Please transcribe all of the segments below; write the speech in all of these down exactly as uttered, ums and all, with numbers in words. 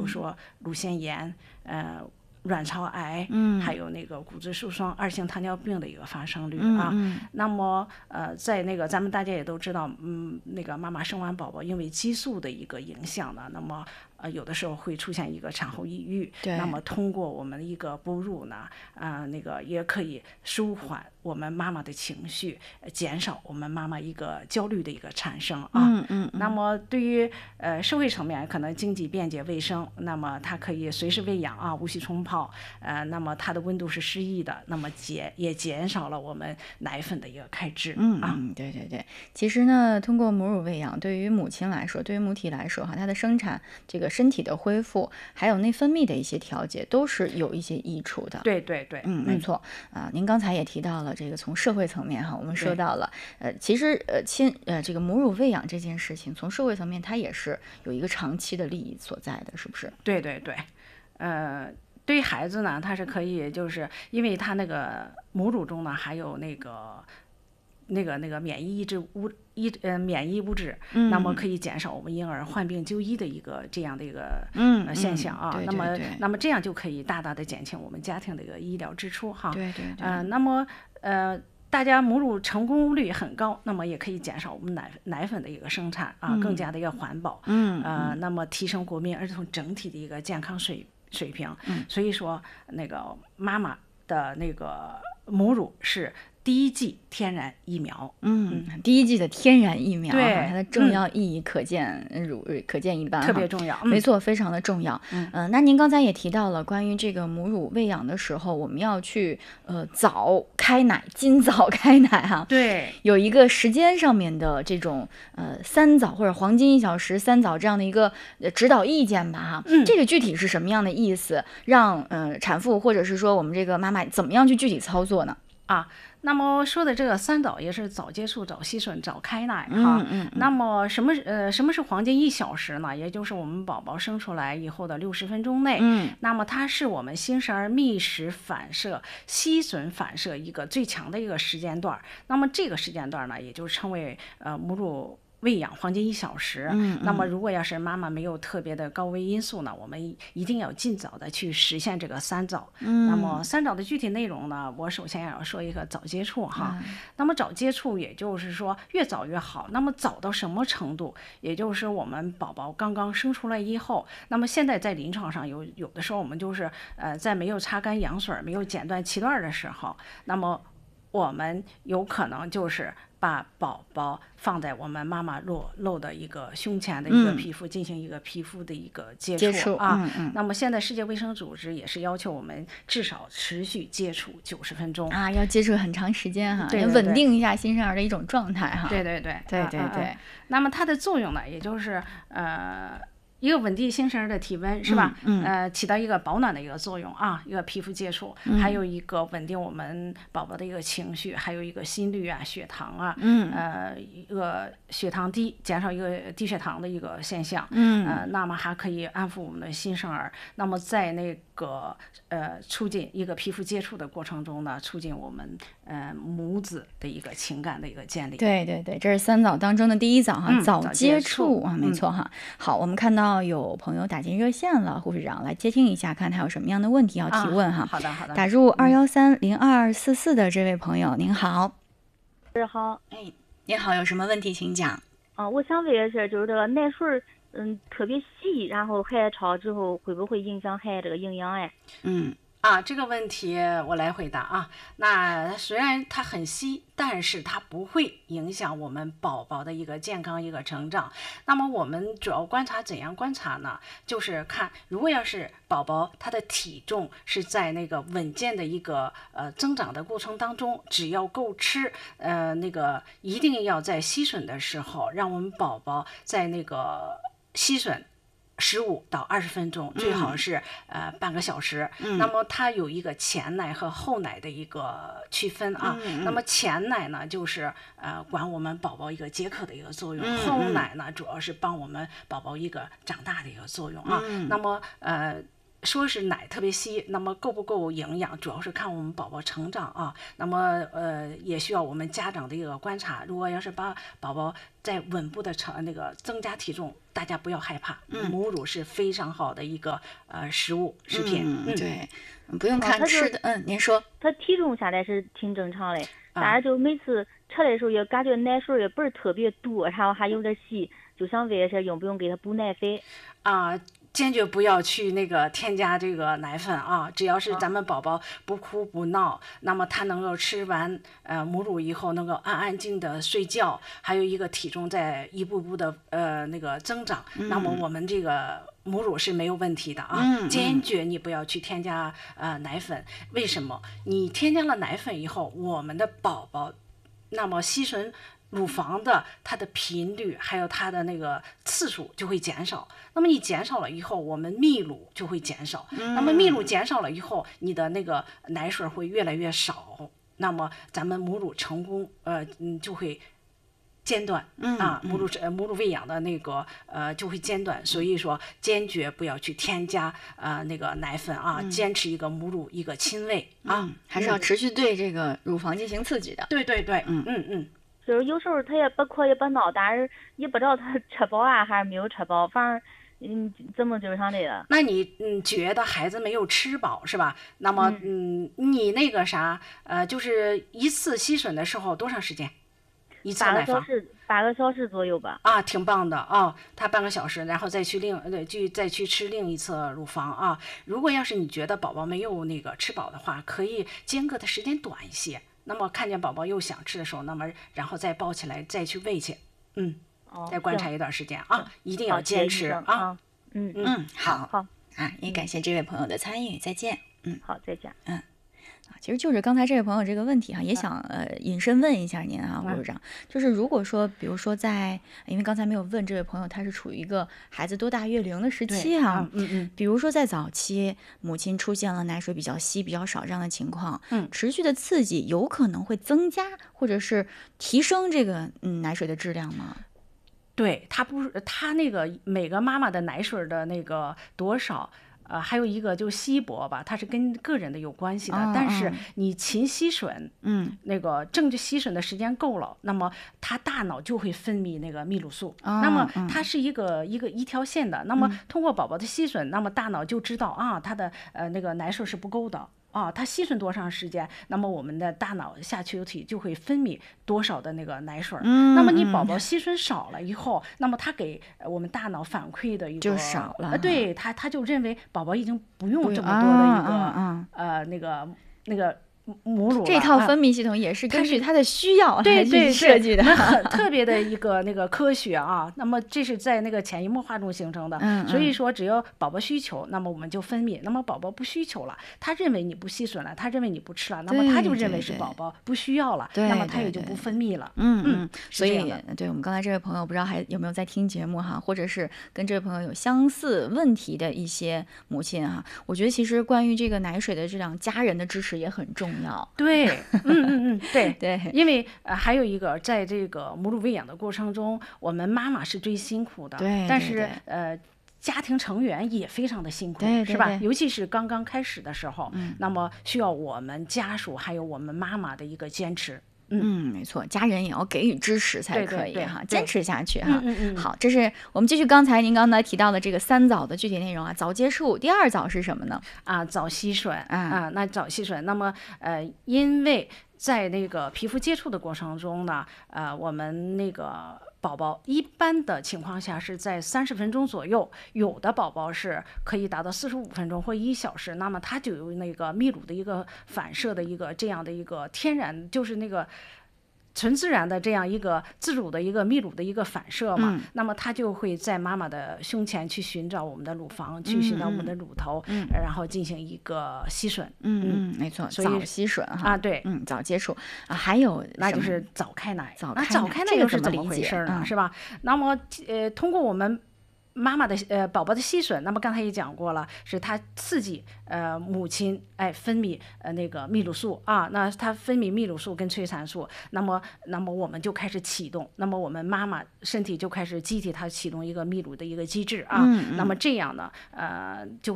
如说乳腺炎，呃。卵巢癌， 嗯， 还有那个骨质疏松、二型糖尿病的一个发生率嗯啊。 嗯、 那么，呃，在那个咱们大家也都知道，嗯，那个妈妈生完宝宝，因为激素的一个影响呢，那么呃有的时候会出现一个产后抑郁。那么通过我们一个哺乳呢，呃，那个也可以舒缓我们妈妈的情绪，减少我们妈妈一个焦虑的一个产生啊。 嗯嗯嗯、 那么对于呃社会层面，可能经济便捷卫生，那么它可以随时喂养啊，无需冲泡。呃，那么它的温度是适宜的，那么减也减少了我们奶粉的一个开支。 嗯啊， 嗯，对对对。其实呢，通过母乳喂养，对于母亲来说，对于母体来说哈，它的生产、这个身体的恢复，还有内分泌的一些调节，都是有一些益处的。 对对对， 嗯，没错啊。您刚才也提到了这个从社会层面哈，我们说到了呃，其实呃亲呃这个母乳喂养这件事情，从社会层面它也是有一个长期的利益所在的，是不是？ 对对对，呃。对于孩子呢，他是可以，就是因为他那个母乳中呢含有那个那个那个免疫抑制物一呃免疫物质， 嗯、 那么可以减少我们婴儿患病就医的一个这样的一个、 嗯呃、现象啊。 嗯、对对那么对那么这样就可以大大的减轻我们家庭的一个医疗支出哈。 对对对。 呃，那么呃。大家母乳成功率很高，那么也可以减少我们奶奶粉的一个生产啊，更加的一个环保。 嗯， 呃，那么提升国民儿童整体的一个健康水水平。 嗯， 所以说那个妈妈的那个母乳是第一剂天然疫苗。 嗯，第一剂的天然疫苗， 对， 它的重要意义可见如、嗯、可见一斑， 特别重要。 嗯、没错，非常的重要。 嗯、 呃，那您刚才也提到了关于这个母乳喂养的时候，我们要去呃早开奶，尽早开奶哈。 对， 有一个时间上面的这种呃三早或者黄金一小时三早这样的一个呃指导意见吧哈。 嗯， 这个具体是什么样的意思？让呃产妇或者是说我们这个妈妈怎么样去具体操作呢？ 啊。那么说的这个三早也是早接触、早吸吮、早开奶哈。 嗯嗯嗯、 那么什么呃什么是黄金一小时呢？也就是我们宝宝生出来以后的六十分钟内。 嗯。 那么它是我们新生儿觅食反射、吸吮反射一个最强的一个时间段。那么这个时间段呢，也就称为呃母乳喂养黄金一小时。 嗯嗯、 那么如果要是妈妈没有特别的高危因素呢，我们一定要尽早的去实现这个三早。 嗯、 那么三早的具体内容呢，我首先要说一个早接触哈。 嗯、 那么早接触也就是说越早越好。那么早到什么程度？也就是我们宝宝刚刚生出来以后，那么现在在临床上有有的时候我们就是呃在没有擦干羊水、没有剪断脐带的时候，那么我们有可能就是把宝宝放在我们妈妈裸露的一个胸前的一个皮肤、嗯、进行一个皮肤的一个接触, 接触啊、 嗯嗯。 那么现在世界卫生组织也是要求我们至少持续接触九十分钟啊，要接触很长时间哈， 对对对，稳定一下新生儿的一种状态哈。 对对对对对对、 啊啊。那么它的作用呢，也就是呃。一个稳定新生儿的体温是吧？ 嗯嗯、 呃，起到一个保暖的一个作用啊，一个皮肤接触， 嗯、 还有一个稳定我们宝宝的一个情绪，还有一个心率啊、血糖啊， 嗯、 呃，一个血糖低，减少一个低血糖的一个现象。 嗯， 呃，那么还可以安抚我们的新生儿。那么在那个呃促进一个皮肤接触的过程中呢，促进我们呃母子的一个情感的一个建立。 对对对，这是三早当中的第一早哈， 嗯、 早接触啊，没错哈。嗯、好，我们看到有朋友打进热线了，护士长来接听一下，看他有什么样的问题要提问哈。 啊、好的好的。 打入二幺三零二四四的这位朋友，您好。 是好。 哎，您好，有什么问题请讲。 啊，我想问一下，就是这个奶水嗯特别稀，然后海焯之后会不会影响孩子这个营养哎？ 嗯。啊，这个问题我来回答啊。那虽然它很稀，但是它不会影响我们宝宝的一个健康一个成长。那么我们主要观察怎样观察呢？就是看如果要是宝宝他的体重是在那个稳健的一个呃增长的过程当中，只要够吃，呃那个一定要在吸吮的时候，让我们宝宝在那个吸吮十五到二十分钟，最好是、嗯、呃半个小时、嗯。那么它有一个前奶和后奶的一个区分啊。嗯、那么前奶呢，就是呃管我们宝宝一个解渴的一个作用；嗯、后奶呢，主要是帮我们宝宝一个长大的一个作用啊。嗯、那么呃。 说是奶特别稀，那么够不够营养，主要是看我们宝宝成长啊。那么呃，也需要我们家长的一个观察。如果要是把宝宝在稳步的成那个增加体重，大家不要害怕， 嗯、 母乳是非常好的一个呃食物食品。 嗯， 嗯对，不用看吃的。嗯，您说。 他体重现在是挺正常的，但是就每次吃的时候也感觉奶水也不是特别多，然后还有点稀，就想问一下用不用给他补奶粉啊。坚决不要去那个添加这个奶粉啊！只要是咱们宝宝不哭不闹，那么他能够吃完呃母乳以后能够安安静的睡觉，还有一个体重在一步步的呃那个增长， 嗯、 那么我们这个母乳是没有问题的啊！ 嗯、 坚决你不要去添加呃奶粉。为什么？你添加了奶粉以后，我们的宝宝那么吸吮乳房的它的频率还有它的那个次数就会减少，那么你减少了以后，我们泌乳就会减少， 嗯、 那么泌乳减少了以后，你的那个奶水会越来越少，那么咱们母乳成功呃嗯就会间断、 嗯、 啊，母乳呃母乳喂养的那个呃就会间断，所以说坚决不要去添加呃那个奶粉啊， 嗯、 坚持一个母乳一个亲喂啊、 嗯，还是要持续对这个乳房进行刺激的。 对对对， 嗯嗯嗯。 就是有时候他也不哭也不闹，但是也不知道他吃饱啊还是没有吃饱，反正嗯怎么就是上这个。 那你嗯觉得孩子没有吃饱是吧？那么嗯, 嗯你那个啥呃就是一次吸吮的时候多长时间？一次奶房？ 八个小时，八个小时左右吧。 啊，挺棒的啊、哦！他半个小时，然后再去另呃去再去吃另一次乳房啊。如果要是你觉得宝宝没有那个吃饱的话，可以间隔的时间短一些。那么看见宝宝又想吃的时候，那么然后再抱起来再去喂去，嗯， 哦、 再观察一段时间啊，一定要坚持啊。 嗯嗯，好好啊，也感谢这位朋友的参与，再见。嗯， 好，再见。 嗯。其实就是刚才这位朋友这个问题哈，也想呃引申问一下您啊，吴组长，就是如果说，比如说在，因为刚才没有问这位朋友，他是处于一个孩子多大月龄的时期哈， 嗯嗯， 比如说在早期，母亲出现了奶水比较稀、比较少这样的情况， 嗯， 持续的刺激有可能会增加或者是提升这个嗯奶水的质量吗？ 对，他不是他那个每个妈妈的奶水的那个多少。呃，还有一个就是稀薄吧，它是跟个人的有关系的。 哦、 但是你勤吸吮， 嗯， 那个正着吸吮的时间够了，那么它大脑就会分泌那个泌乳素。 哦、 那么它是一个、嗯、一个一条线的。那么通过宝宝的吸吮，那么大脑就知道啊，它的呃那个奶水是不够的。啊，它吸吮多长时间，那么我们的大脑下丘体就会分泌多少的那个奶水。 嗯， 那么你宝宝吸吮少了以后，那么他给我们大脑反馈的一个就少了， 呃，对他他就认为宝宝已经不用这么多的一个、 啊啊、 呃那个那个。母乳这套分泌系统也是根据它的需要对对设计的， 很特别的一个那个科学啊。那么这是在那个潜移默化中形成的， 嗯嗯所以说只要宝宝需求，那么我们就分泌；那么宝宝不需求了，他认为你不吸吮了，他认为你不吃了，那么他就认为是宝宝不需要了， 对对对， 那么他也就不分泌了。 嗯嗯， 所以对我们刚才这位朋友不知道还有没有在听节目哈，或者是跟这位朋友有相似问题的一些母亲哈，我觉得其实关于这个奶水的质量，家人的支持也很重要。 对。嗯嗯嗯，对对， 因为呃还有一个，在这个母乳喂养的过程中，我们妈妈是最辛苦的， 对， 但是对对呃家庭成员也非常的辛苦， 对对对是吧？尤其是刚刚开始的时候， 嗯， 那么需要我们家属还有我们妈妈的一个坚持。 嗯，没错，家人也要给予支持才可以哈，坚持下去哈。 嗯嗯嗯。 好，这是我们继续刚才您刚才提到的这个三早的具体内容啊。早接触，第二早是什么呢？ 啊，早吸吮啊、 嗯、 啊，那早吸吮，那么呃，因为在那个皮肤接触的过程中呢，呃，我们那个宝宝一般的情况下是在三十分钟左右，有的宝宝是可以达到四十五分钟或一小时，那么它就有那个泌乳的一个反射的一个这样的一个天然，就是那个纯自然的这样一个自主的一个泌乳的一个反射嘛， 嗯、 那么它就会在妈妈的胸前去寻找我们的乳房，去寻找我们的乳头， 嗯、 然后进行一个吸吮。 嗯嗯，没错， 所以早吸吮哈啊，对， 嗯，早接触啊，还有那就是早开奶。 早那早开奶又是怎么回事呢？ 嗯、 是吧？那么呃，通过我们妈妈的呃宝宝的吸吮，那么刚才也讲过了，是它刺激呃母亲哎分泌呃那个泌乳素啊，那它分泌泌乳素跟催产素，那么那么我们就开始启动，那么我们妈妈身体就开始机体它启动一个泌乳的一个机制啊， 嗯嗯、 那么这样呢呃就会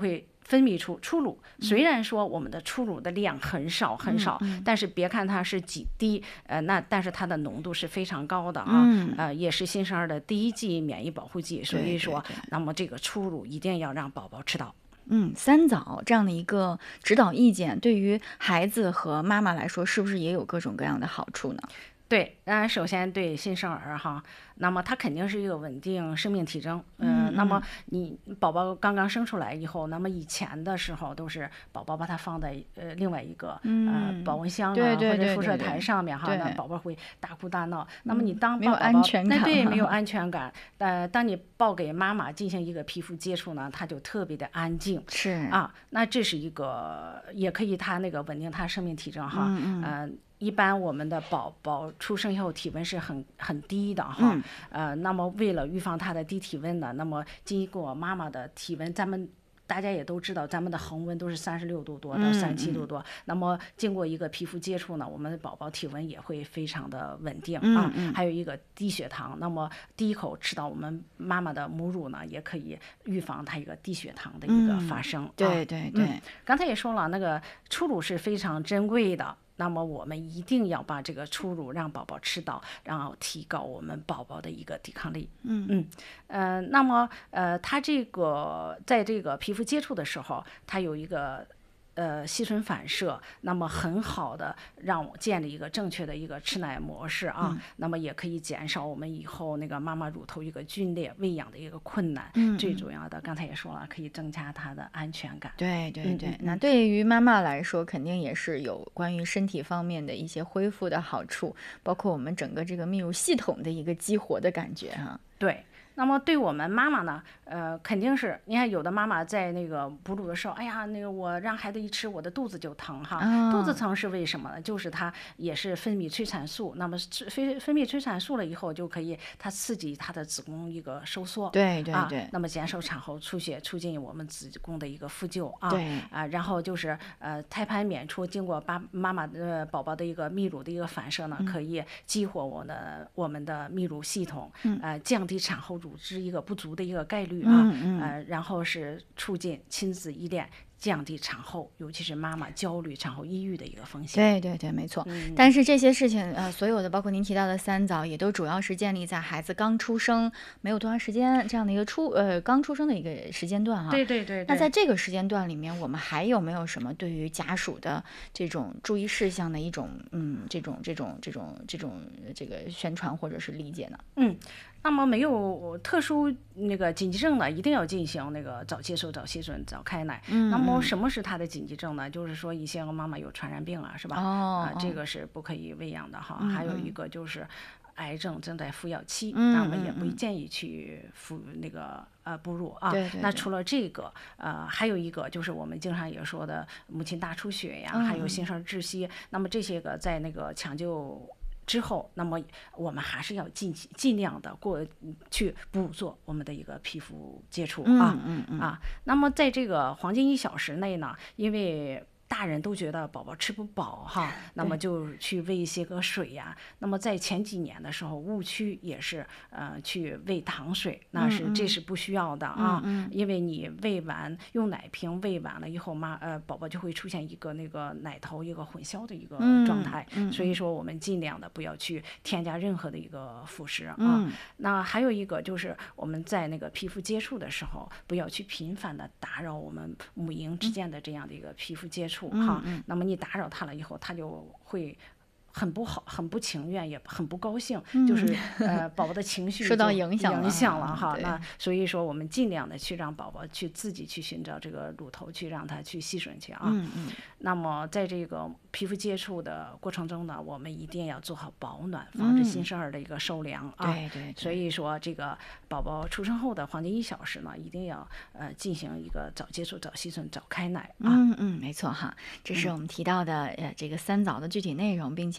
分泌出初乳，虽然说我们的初乳的量很少很少， 嗯嗯、 但是别看它是几滴，呃，那但是它的浓度是非常高的啊， 嗯、 呃，也是新生儿的第一剂免疫保护剂，所以说， 对对对那么这个初乳一定要让宝宝吃到。 嗯，三早这样的一个指导意见，对于孩子和妈妈来说，是不是也有各种各样的好处呢？ 对，当然首先对新生儿哈，那么它肯定是一个稳定生命体征，呃、 嗯， 那么你宝宝刚刚生出来以后，那么以前的时候都是宝宝把它放在呃另外一个、 嗯、 呃保温箱啊对对对对对或者辐射台上面哈， 对那宝宝会大哭大闹。那么你当没有抱宝宝安全感， 那对没有安全感，呃，当你抱给妈妈进行一个皮肤接触呢，它就特别的安静， 是啊，那这是一个也可以它那个稳定它生命体征哈， 嗯嗯呃一般我们的宝宝出生以后体温是很很低的哈， 嗯、 呃，那么为了预防他的低体温呢，那么经过妈妈的体温，咱们大家也都知道，咱们的恒温都是三十六度多到三十七度多、嗯嗯，那么经过一个皮肤接触呢，我们的宝宝体温也会非常的稳定、 嗯、 啊、 嗯。 还有一个低血糖，那么第一口吃到我们妈妈的母乳呢，也可以预防它一个低血糖的一个发生。 嗯、对对对、 嗯，刚才也说了，那个初乳是非常珍贵的。那么我们一定要把这个初乳让宝宝吃到，然后提高我们宝宝的一个抵抗力。 嗯嗯，呃，那么呃，它这个在这个皮肤接触的时候，它有一个。呃，吸吮反射，那么很好的让我建立一个正确的一个吃奶模式啊， 嗯、 那么也可以减少我们以后那个妈妈乳头一个皲裂喂养的一个困难。 嗯， 最主要的，刚才也说了，可以增加它的安全感。 对对对， 嗯嗯、 那对于妈妈来说，肯定也是有关于身体方面的一些恢复的好处，包括我们整个这个泌乳系统的一个激活的感觉哈、啊。 对。那么对我们妈妈呢，呃，肯定是，你看有的妈妈在那个哺乳的时候，哎呀，那个我让孩子一吃，我的肚子就疼哈。 哦、 肚子疼是为什么呢？就是它也是分泌催产素，那么分分泌催产素了以后，就可以它刺激它的子宫一个收缩， 对对对、 啊，那么减少产后出血，促进我们子宫的一个复旧啊。 对啊，然后就是呃胎盘娩出，经过爸妈妈的宝宝的一个泌乳的一个反射呢， 嗯、 可以激活我的我们的泌乳系统， 嗯、 呃，降低产后乳汁一个不足的一个概率啊， 嗯嗯、 呃，然后是促进亲子依恋，降低产后，尤其是妈妈焦虑、产后抑郁的一个风险。 对对对，没错。 嗯、 但是这些事情，呃，所有的包括您提到的三早，也都主要是建立在孩子刚出生没有多长时间这样的一个出呃刚出生的一个时间段哈。 对对 对, 对。 那在这个时间段里面，我们还有没有什么对于家属的这种注意事项的一种嗯这种这种这种这种这个宣传或者是理解呢？ 嗯。那么没有特殊那个紧急症呢，一定要进行那个早接受、早吸吮、早开奶。 嗯， 那么什么是他的紧急症呢？就是说一些妈妈有传染病啊，是吧？ 哦， 啊，这个是不可以喂养的哈。 嗯、 还有一个就是癌症正在服药期， 嗯、 那么也不建议去服那个呃哺乳啊。 对对对。 那除了这个，呃，还有一个就是我们经常也说的母亲大出血呀， 嗯、 还有新生儿窒息。那么这些个在那个抢救之后，那么我们还是要尽尽量的过去捕捉我们的一个皮肤接触啊， 嗯嗯嗯、 啊，那么在这个黄金一小时内呢，因为大人都觉得宝宝吃不饱哈，那么就去喂一些个水呀。那么在前几年的时候，误区也是呃去喂糖水，那是、 嗯嗯、 这是不需要的啊， 嗯嗯、 因为你喂完用奶瓶喂完了以后，妈呃宝宝就会出现一个那个奶头一个混淆的一个状态， 嗯嗯、 所以说我们尽量的不要去添加任何的一个辅食啊。 嗯、 那还有一个就是我们在那个皮肤接触的时候，不要去频繁的打扰我们母婴之间的这样的一个皮肤接触。哈、 嗯嗯， 那么你打扰他了以后，他就会很不好，很不情愿，也很不高兴， 嗯、 就是呃宝宝的情绪受到影响影响了哈。 那所以说我们尽量的去让宝宝去自己去寻找这个乳头，去让他去吸吮去啊。 嗯嗯。 那么在这个皮肤接触的过程中呢，我们一定要做好保暖，防止新生儿的一个受凉、 嗯、 啊。 对对。 所以说这个宝宝出生后的黄金一小时呢，一定要呃进行一个早接触、早吸吮、早开奶啊。 嗯嗯，没错哈，这是我们提到的、嗯、呃这个三早的具体内容，并且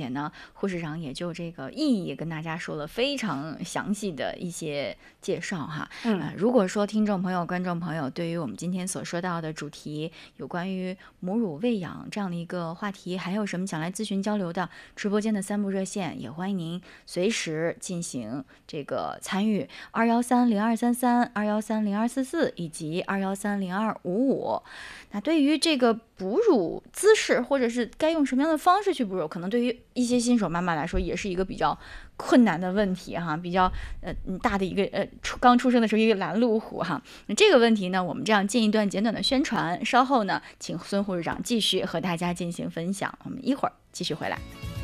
且呢，护士长也就这个意义跟大家说了非常详细的一些介绍哈。 嗯、 呃，如果说听众朋友、观众朋友对于我们今天所说到的主题，有关于母乳喂养这样的一个话题，还有什么想来咨询交流的，直播间的三部热线也欢迎您随时进行这个参与，二幺三零二三三、二幺三零二四四以及二幺三零二五五。那对于这个哺乳姿势或者是该用什么样的方式去哺乳，可能对于一些新手妈妈来说也是一个比较困难的问题哈，比较呃大的一个呃刚出生的时候一个拦路虎哈。那这个问题呢，我们这样进一段简短的宣传，稍后呢，请孙护士长继续和大家进行分享。我们一会儿继续回来。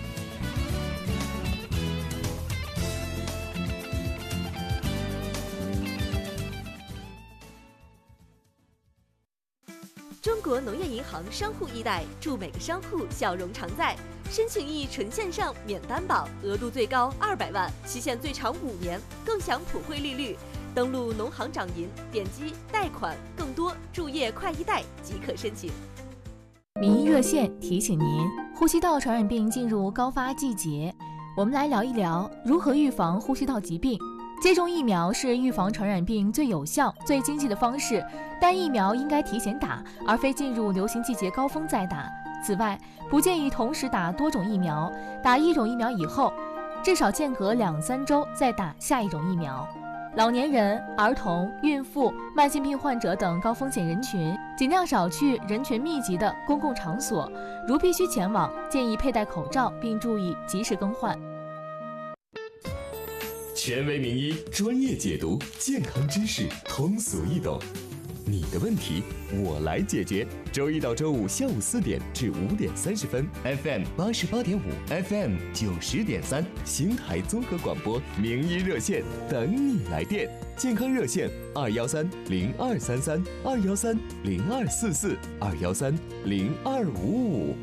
中国农业银行商户易贷，祝每个商户笑容常在。申请易纯线上，免担保，额度最高二百万，期限最长五年，更享普惠利率。登录农行掌银，点击贷款，更多注页快易贷即可申请。 民医热线提醒您，呼吸道传染病进入高发季节，我们来聊一聊如何预防呼吸道疾病。接种疫苗是预防传染病最有效、最经济的方式，但疫苗应该提前打，而非进入流行季节高峰再打。此外，不建议同时打多种疫苗，打一种疫苗以后，至少间隔两三周再打下一种疫苗。老年人、儿童、孕妇、慢性病患者等高风险人群，尽量少去人群密集的公共场所，如必须前往，建议佩戴口罩，并注意及时更换。 权威名医，专业解读，健康知识通俗易懂，你的问题我来解决。周一到周五下午四点至五点三十分 ，F M 八十八点五 ，F M 九十点三，邢台综合广播名医热线等你来电。健康热线二幺三零二三三二幺三零二四四二幺三零二五五。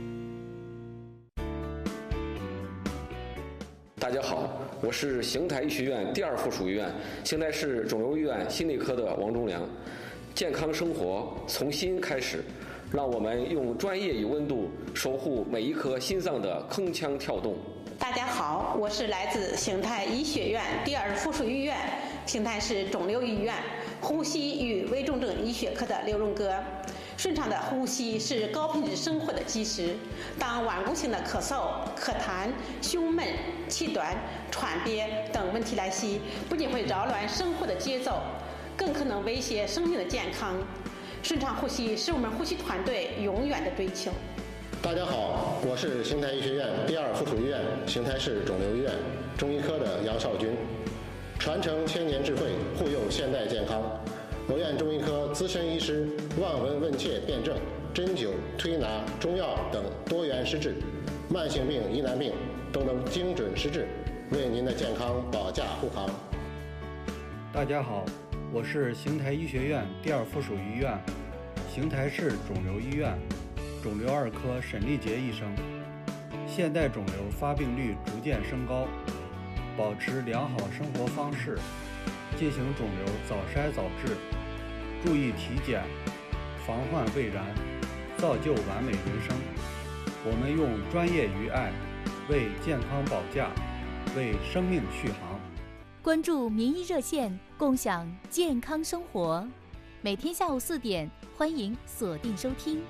大家好，我是邢台医学院第二附属医院邢台市肿瘤医院心内科的王忠良。健康生活从心开始，让我们用专业与温度守护每一颗心脏的铿锵跳动。 大家好，我是来自邢台医学院第二附属医院邢台市肿瘤医院呼吸与危重症医学科的刘荣哥。顺畅的呼吸是高品质生活的基石。当顽固性的咳嗽、咳痰、胸闷、气短、喘憋等问题来袭，不仅会扰乱生活的节奏，更可能威胁生命的健康。顺畅呼吸是我们呼吸团队永远的追求。 大家好，我是邢台医学院第二附属医院邢台市肿瘤医院中医科的杨少军。传承千年智慧，护佑现代健康。我院中医科资深医师望闻问切辨证、针灸、推拿、中药等多元施治，慢性病、疑难病都能精准施治，为您的健康保驾护航。 大家好，我是邢台医学院第二附属医院邢台市肿瘤医院肿瘤二科沈立杰医生。现代肿瘤发病率逐渐升高，保持良好生活方式，进行肿瘤早筛早治，注意体检，防患未然，造就完美人生。我们用专业与爱为健康保驾，为生命续航。 关注民医热线，共享健康生活。每天下午四点，欢迎锁定收听。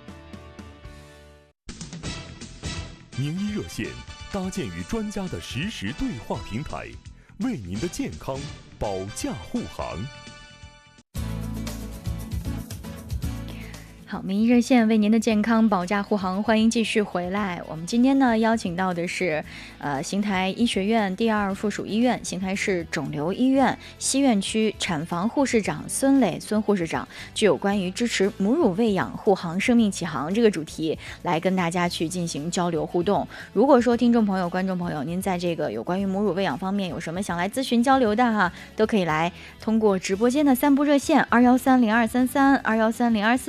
名医热线搭建于专家的实时对话平台，为您的健康保驾护航。 好，民医热线为您的健康保驾护航，欢迎继续回来。我们今天呢邀请到的是，呃，邢台医学院第二附属医院邢台市肿瘤医院西院区产房护士长孙磊孙护士长，具有关于支持母乳喂养护航生命启航这个主题来跟大家去进行交流互动。如果说听众朋友、观众朋友，您在这个有关于母乳喂养方面有什么想来咨询交流的哈，都可以来通过直播间的三部热线二幺三零二三三、二幺三零二四四。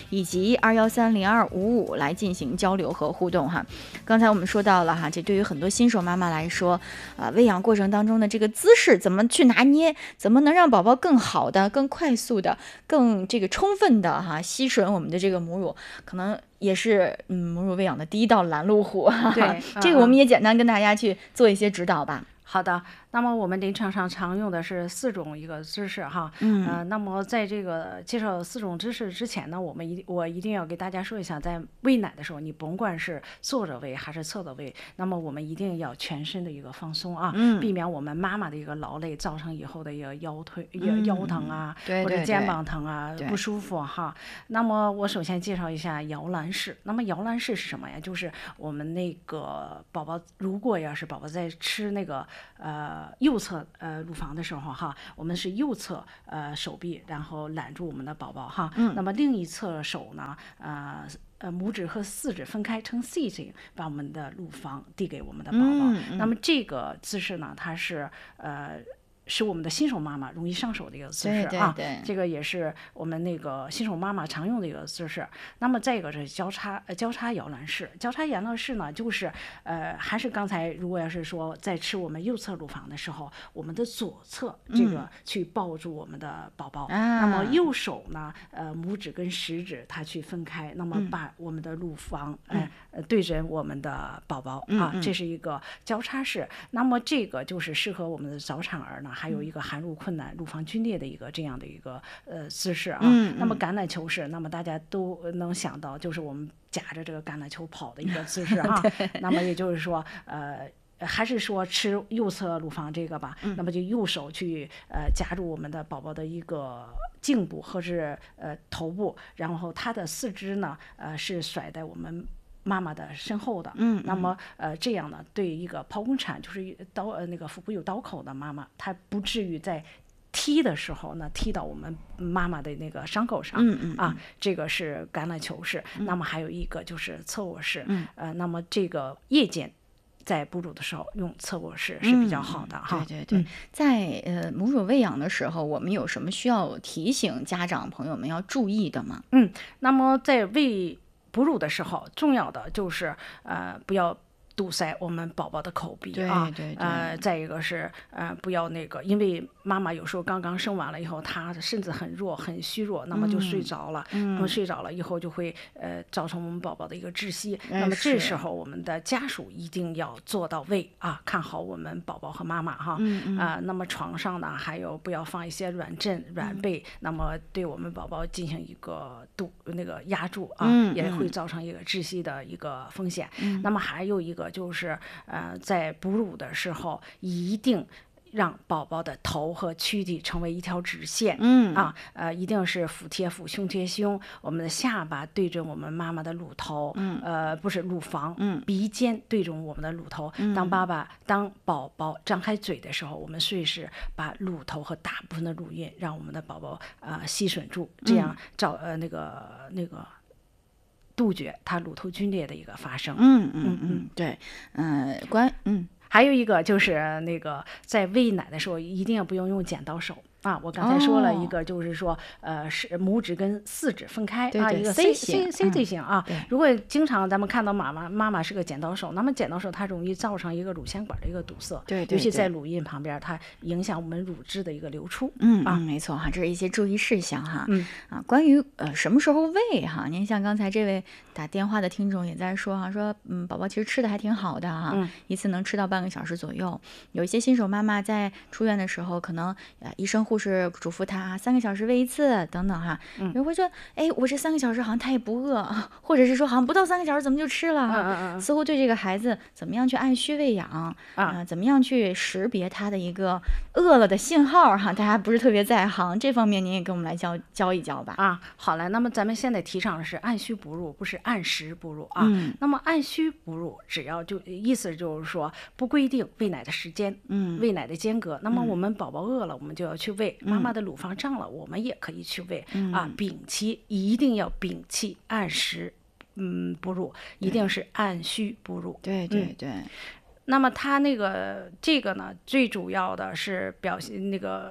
以及二幺三零二五五来进行交流和互动哈。刚才我们说到了哈，这对于很多新手妈妈来说，啊、呃，喂养过程当中的这个姿势怎么去拿捏，怎么能让宝宝更好的、更快速的、更这个充分的哈吸吮我们的这个母乳，可能也是嗯母乳喂养的第一道拦路虎。 对， 这个我们也简单跟大家去做一些指导吧。 好的，那么我们临床上常用的是四种一个姿势哈， 嗯， 呃，那么在这个介绍四种姿势之前呢，我们一我一定要给大家说一下，在喂奶的时候，你甭管是坐着喂还是侧着喂，那么我们一定要全身的一个放松啊， 嗯， 避免我们妈妈的一个劳累造成以后的一个腰腿、 嗯、 腰疼啊， 对对对， 或者肩膀疼啊对不舒服哈。那么我首先介绍一下摇篮式。那么摇篮式是什么呀？就是我们那个宝宝，如果要是宝宝在吃那个呃。右侧呃乳房的时候哈，我们是右侧呃手臂，然后揽住我们的宝宝哈， 嗯， 那么另一侧手呢，呃呃拇指和四指分开呈 C 型，把我们的乳房递给我们的宝宝。 嗯嗯、 那么这个姿势呢，它是呃。是我们的新手妈妈容易上手的一个姿势啊， 对对对， 这个也是我们那个新手妈妈常用的一个姿势。那么再一个是交叉呃交叉摇篮式，交叉摇篮式呢，就是呃还是刚才如果要是说在吃我们右侧乳房的时候，我们的左侧这个去抱住我们的宝宝， 嗯、 那么右手呢呃拇指跟食指它去分开，那么把我们的乳房、 嗯、 呃对准我们的宝宝、 嗯、 啊，这是一个交叉式。那么这个就是适合我们的早产儿呢。还有一个含乳困难、乳房皲裂的一个这样的一个呃姿势啊。 嗯嗯、 那么橄榄球式，那么大家都能想到，就是我们夹着这个橄榄球跑的一个姿势啊。那么也就是说，呃。还是说吃右侧乳房这个吧， 嗯、 那么就右手去呃夹住我们的宝宝的一个颈部或是呃头部，然后他的四肢呢呃是甩在我们妈妈的身后的， 嗯， 那么呃这样呢，对一个剖宫产就是刀呃那个腹部有刀口的妈妈，她不至于在踢的时候呢踢到我们妈妈的那个伤口上， 嗯嗯啊，这个是橄榄球式。 嗯、 那么还有一个就是侧卧式， 嗯， 呃，那么这个夜间在哺乳的时候用侧卧式是比较好的、 嗯、 哈。 对对对，嗯、在呃母乳喂养的时候，我们有什么需要提醒家长朋友们要注意的吗？ 嗯，那么在喂哺乳的时候，重要的就是呃不要堵塞我们宝宝的口鼻啊， 对对对， 呃，再一个是呃不要那个，因为妈妈有时候刚刚生完了以后，她的身子很弱很虚弱，那么就睡着了， 嗯、 那么睡着了以后就会呃造成我们宝宝的一个窒息。 哎、 那么这时候我们的家属一定要做到位啊，看好我们宝宝和妈妈哈， 嗯嗯啊、呃，那么床上呢还有不要放一些软枕软被，嗯、那么对我们宝宝进行一个度那个压住啊， 嗯、 也会造成一个窒息的一个风险。 嗯、 那么还有一个就是呃，在哺乳的时候一定让宝宝的头和躯体成为一条直线， 嗯啊，呃，一定是腹贴腹，胸贴胸，我们的下巴对准我们妈妈的乳头， 嗯， 呃，不是乳房， 嗯， 鼻尖对准我们的乳头。 嗯、 当爸爸当宝宝张开嘴的时候，我们随时把乳头和大部分的乳晕让我们的宝宝呃吸吮住，这样照呃那个那个。杜绝它乳头皲裂的一个发生。 嗯嗯嗯，对，嗯、呃，关嗯， 还有一个就是那个在喂奶的时候，一定要不用用剪刀手。啊，我刚才说了一个，就是说，哦、呃，是拇指跟四指分开对对啊，一个 C C C C 型啊。 嗯、 如果经常咱们看到妈妈妈妈是个剪刀手，那么剪刀手它容易造成一个乳腺管的一个堵塞， 对, 对, 对， 尤其在乳晕旁边，它影响我们乳汁的一个流出。 嗯啊， 嗯没错哈，这是一些注意事项哈。 嗯啊，关于呃什么时候喂哈，您像刚才这位打电话的听众也在说哈，说嗯宝宝其实吃的还挺好的哈， 嗯、 一次能吃到半个小时左右。有一些新手妈妈在出院的时候，可能呃医生护士嘱咐她。啊，三个小时喂一次，等等哈，有人会说，哎，我这三个小时好像他也不饿，或者是说好像不到三个小时怎么就吃了？ 嗯嗯嗯， 似乎对这个孩子怎么样去按需喂养啊、 呃，怎么样去识别他的一个饿了的信号哈，大家不是特别在行，这方面您也给我们来教教一教吧。 啊，好嘞，那么咱们现在提倡的是按需哺乳，不是按时哺乳啊。 嗯、 那么按需哺乳，只要就意思就是说不规定喂奶的时间， 嗯， 喂奶的间隔。那么我们宝宝饿了，我们就要去喂， 嗯、 妈妈的乳房胀了，我们也可以去喂、 嗯、 啊。摒弃一定要摒弃按时，嗯，哺乳，一定是按需哺乳。 对对对。嗯、 那么它那个这个呢，最主要的是表现那个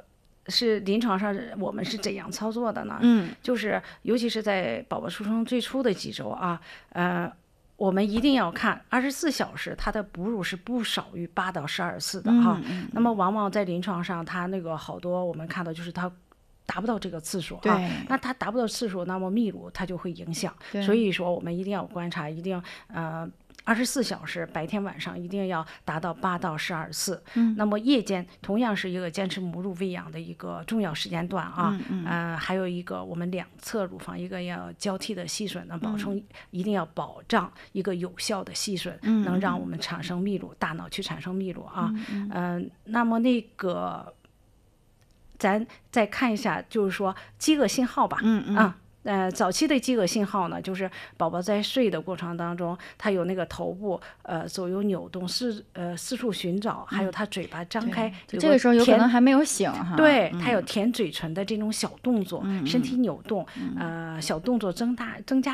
是临床上我们是怎样操作的呢？ 嗯， 就是尤其是在宝宝出生最初的几周啊，呃。我们一定要看二十四小时，它的哺乳是不少于八到十二次的哈。 嗯嗯、 那么往往在临床上，它那个好多我们看到就是它达不到这个次数哈。那它达不到次数，那么泌乳它就会影响。所以说我们一定要观察，一定呃。二十四小时，白天晚上一定要达到八到十二次。 嗯， 那么夜间同样是一个坚持母乳喂养的一个重要时间段啊。 嗯嗯。 呃，还有一个我们两侧乳房一个要交替的吸吮的保充，嗯、一定要保障一个有效的吸吮， 嗯、 能让我们产生泌乳，大脑去产生泌乳啊。 嗯嗯。 呃，那么那个，咱再看一下，就是说饥饿信号吧。 嗯嗯。 啊。呃，早期的饥饿信号呢，就是宝宝在睡的过程当中，他有那个头部呃左右扭动，四呃四处寻找，还有他嘴巴张开， 嗯、这个时候有可能还没有醒哈。 对， 嗯、 他有舔嘴唇的这种小动作， 嗯、 身体扭动， 嗯、 呃，小动作增大增加。